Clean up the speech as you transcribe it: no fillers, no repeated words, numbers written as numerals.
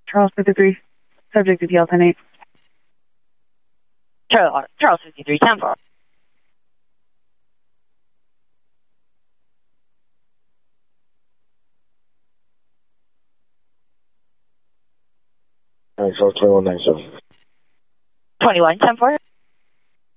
Charles 53, subject is Yale 10-8. Charles 53, 10-4. All right, Charles 21, 97. 21, 10-4.